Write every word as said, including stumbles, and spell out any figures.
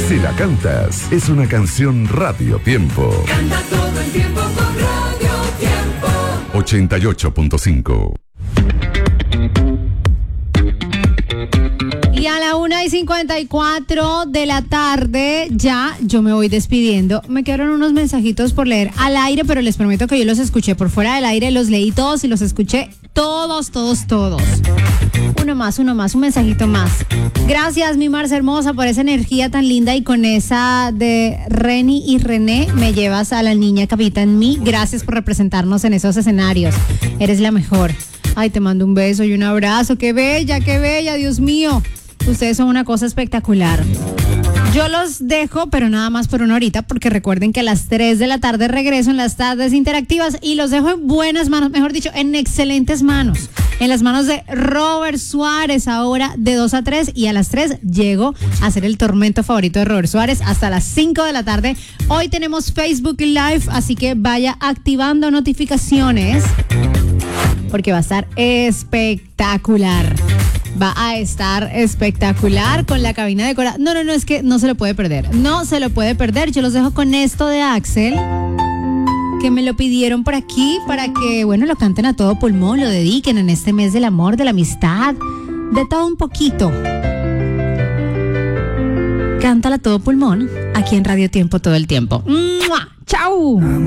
Si la cantas, es una canción Radio Tiempo. Canta todo el tiempo con Radio Tiempo. ochenta y ocho punto cinco. Y a la una y cincuenta y cuatro de la tarde ya yo me voy despidiendo. Me quedaron unos mensajitos por leer al aire, pero les prometo que yo los escuché por fuera del aire, los leí todos y los escuché todos, todos, todos. Uno más, uno más, un mensajito más. Gracias, mi Marce hermosa, por esa energía tan linda y con esa de Reni y René me llevas a la niña que habita en mí. Gracias por representarnos en esos escenarios. Eres la mejor. Ay, te mando un beso y un abrazo. Qué bella, qué bella, Dios mío. Ustedes son una cosa espectacular. Yo los dejo, pero nada más por una horita, porque recuerden que a las tres de la tarde regreso en las tardes interactivas y los dejo en buenas manos, mejor dicho, en excelentes manos. En las manos de Robert Suárez, ahora de dos a tres, y a las tres llego a hacer el tormento favorito de Robert Suárez hasta las cinco de la tarde. Hoy tenemos Facebook Live, así que vaya activando notificaciones, porque va a estar espectacular. Va a estar espectacular con la cabina de Cora. No, no, no, es que no se lo puede perder. No se lo puede perder. Yo los dejo con esto de Axel, que me lo pidieron por aquí para que, bueno, lo canten a todo pulmón, lo dediquen en este mes del amor, de la amistad, de todo un poquito. Cántala a todo pulmón, aquí en Radio Tiempo todo el tiempo. ¡Mua! ¡Chao!